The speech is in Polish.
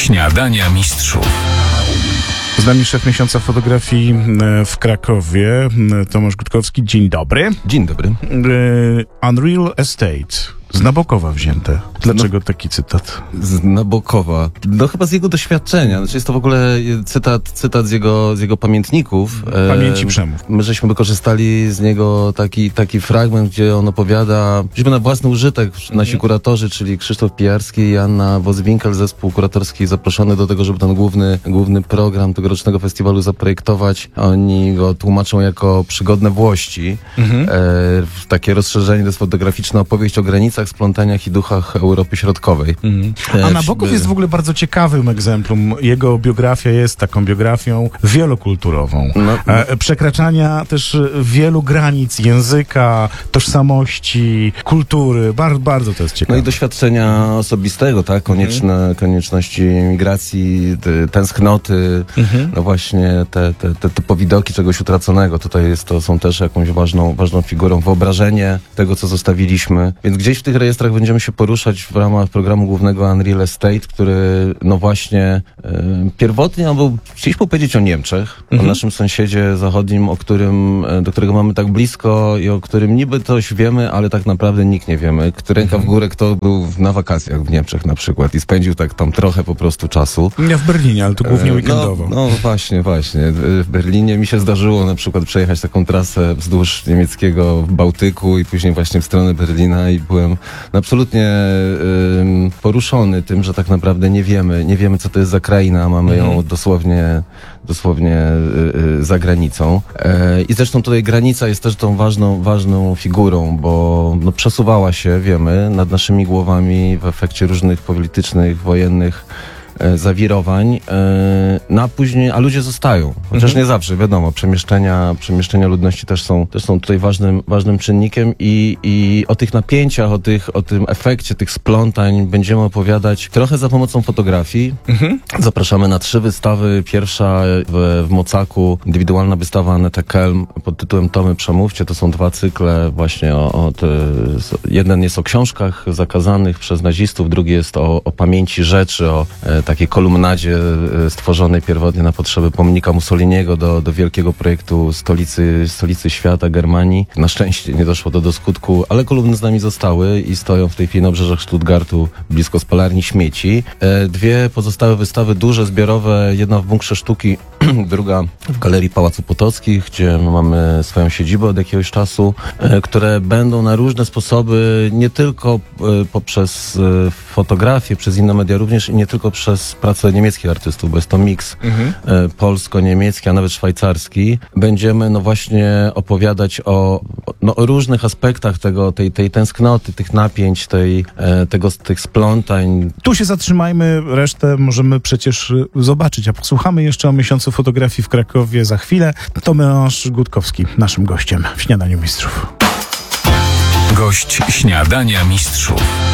Śniadania Mistrzów. Z nami szef miesiąca fotografii w Krakowie, Tomasz Gutkowski. Dzień dobry. Dzień dobry. Unreal Estate. Z Nabokowa wzięte. Dlaczego taki cytat? Z Nabokowa. No chyba z jego doświadczenia. Znaczy jest to w ogóle cytat z jego pamiętników. Pamięci przemów. My żeśmy wykorzystali z niego taki fragment, gdzie on opowiada, żeśmy na własny użytek, nasi kuratorzy, czyli Krzysztof Pijarski i Anna Woz-Winkel, zespół kuratorski zaproszony do tego, żeby ten główny program tegorocznego festiwalu zaprojektować. Oni go tłumaczą jako przygodne Włości. Takie rozszerzenie, to jest fotograficzna opowieść o granicach, splątaniach i duchach Europy Środkowej. A Nabokow jest w ogóle bardzo ciekawym egzemplum. Jego biografia jest taką biografią wielokulturową. Przekraczania też wielu granic języka, tożsamości, kultury. Bardzo to jest ciekawe. No i doświadczenia osobistego, tak? Konieczności emigracji, tęsknoty, no właśnie te powidoki czegoś utraconego. Tutaj są też jakąś ważną figurą, wyobrażenie tego, co zostawiliśmy. Więc gdzieś w tych rejestrach będziemy się poruszać w ramach programu głównego Unreal Estate, który no właśnie pierwotnie chcieliśmy powiedzieć o Niemczech, o naszym sąsiedzie zachodnim, do którego mamy tak blisko i o którym niby coś wiemy, ale tak naprawdę nikt nie wiemy. Ręka w górę, kto był na wakacjach w Niemczech na przykład i spędził tak tam trochę po prostu czasu. Ja w Berlinie, ale to głównie weekendowo. No właśnie. W Berlinie mi się zdarzyło na przykład przejechać taką trasę wzdłuż niemieckiego Bałtyku i później właśnie w stronę Berlina i byłem absolutnie poruszony tym, że tak naprawdę nie wiemy co to jest za kraina, a mamy ją dosłownie za granicą. I zresztą tutaj granica jest też tą ważną figurą, bo no, przesuwała się, wiemy, nad naszymi głowami w efekcie różnych politycznych, wojennych zawirowań, a ludzie zostają. Chociaż nie zawsze, wiadomo, przemieszczenia ludności też są tutaj ważnym czynnikiem i o tych napięciach, o tym efekcie tych splątań będziemy opowiadać trochę za pomocą fotografii. Zapraszamy na 3 wystawy. Pierwsza w Mocaku, indywidualna wystawa Annette Kelm pod tytułem Tomy Przemówcie. To są 2 cykle właśnie jeden jest o książkach zakazanych przez nazistów, drugi jest o pamięci rzeczy, o takiej kolumnadzie stworzonej pierwotnie na potrzeby pomnika Mussoliniego do wielkiego projektu stolicy świata, Germanii. Na szczęście nie doszło do skutku, ale kolumny z nami zostały i stoją w tej chwili na obrzeżach Stuttgartu, blisko spalarni śmieci. 2 pozostałe wystawy, duże, zbiorowe, jedna w Bunkrze Sztuki, druga w Galerii Pałacu Potockich, gdzie mamy swoją siedzibę od jakiegoś czasu, które będą na różne sposoby, nie tylko poprzez fotografię, przez inne media również i nie tylko przez pracę niemieckich artystów, bo jest to miks polsko-niemiecki, a nawet szwajcarski. Będziemy no właśnie opowiadać o różnych aspektach tej tęsknoty, tych napięć, tych splątań. Tu się zatrzymajmy, resztę możemy przecież zobaczyć, a posłuchamy jeszcze o miesiącu fotografii w Krakowie za chwilę. Tomasz Gutkowski, naszym gościem w Śniadaniu Mistrzów. Gość Śniadania Mistrzów.